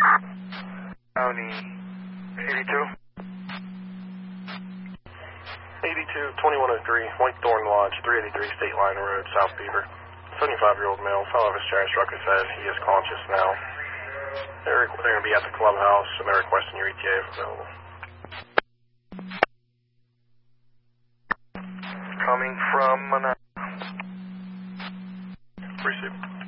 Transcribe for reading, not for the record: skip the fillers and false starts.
County 82. 2103, White Thorn Lodge, 383 State Line Road, South Beaver. 75-year-old male fell off his chair and struck his head. He is conscious now. They're going to be at the clubhouse, and they're requesting your ETA if available. Coming from Manhattan. Received.